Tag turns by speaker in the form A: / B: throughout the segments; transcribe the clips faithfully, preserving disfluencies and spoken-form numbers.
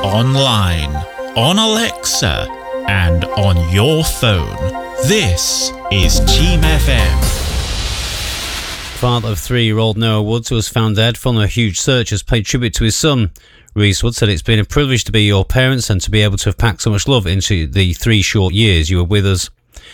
A: online, on Alexa, and on your phone. This is Team F M.
B: Father of three-year-old Noah Woods, who was found dead following a huge search, has paid tribute to his son. Reese Wood said, "It's been a privilege to be your parents and to be able to have packed so much love into the three short years you were with us."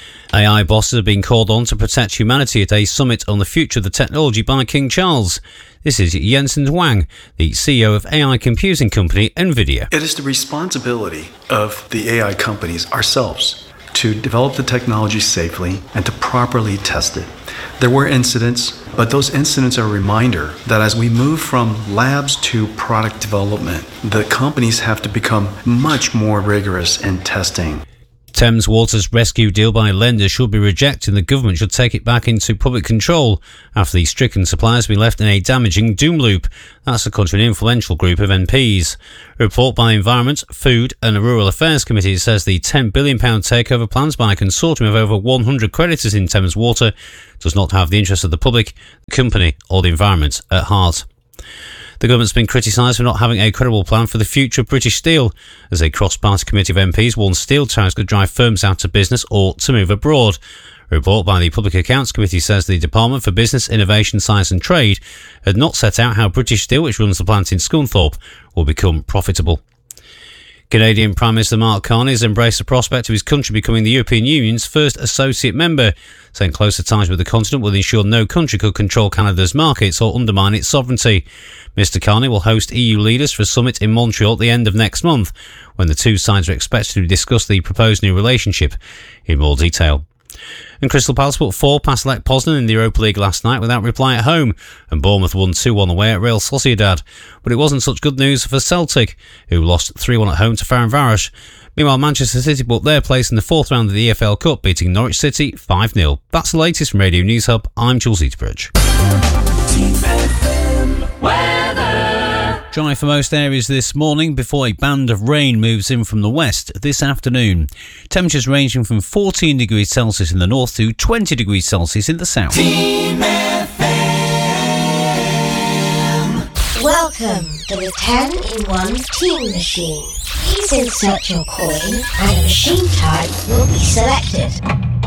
B: A I bosses have been called on to protect humanity at a summit on the future of the technology by King Charles. This is Jensen Huang, the C E O of A I computing company NVIDIA.
C: It is the responsibility of the A I companies, ourselves, to develop the technology safely and to properly test it. There were incidents, but those incidents are a reminder that as we move from labs to product development, the companies have to become much more rigorous in testing.
B: Thames Water's rescue deal by lenders should be rejected and the government should take it back into public control after the stricken suppliers have been left in a damaging doom loop. That's according to an influential group of M Ps. A report by the Environment, Food and Rural Affairs Committee says the ten billion pounds takeover plans by a consortium of over one hundred creditors in Thames Water does not have the interests of the public, the company or the environment at heart. The government's been criticised for not having a credible plan for the future of British Steel, as a cross-party committee of M Ps warned steel tariffs could drive firms out of business or to move abroad. A report by the Public Accounts Committee says the Department for Business, Innovation, Science and Trade had not set out how British Steel, which runs the plant in Scunthorpe, will become profitable. Canadian Prime Minister Mark Carney has embraced the prospect of his country becoming the European Union's first associate member, saying closer ties with the continent will ensure no country could control Canada's markets or undermine its sovereignty. Mister Carney will host E U leaders for a summit in Montreal at the end of next month, when the two sides are expected to discuss the proposed new relationship in more detail. And Crystal Palace put four past Lech Poznan in the Europa League last night without reply at home, and Bournemouth won two one away at Real Sociedad. But it wasn't such good news for Celtic, who lost three one at home to Ferencváros. Meanwhile, Manchester City put their place in the fourth round of the E F L Cup, beating Norwich City five nil. That's the latest from Radio News Hub. I'm Jules Eaterbridge. Dry for most areas this morning before a band of rain moves in from the west this afternoon. Temperatures ranging from fourteen degrees Celsius in the north to twenty degrees Celsius in the south.
D: Team F M.
E: Welcome to the ten in one Team Machine. Please insert your coin and a machine type will be selected.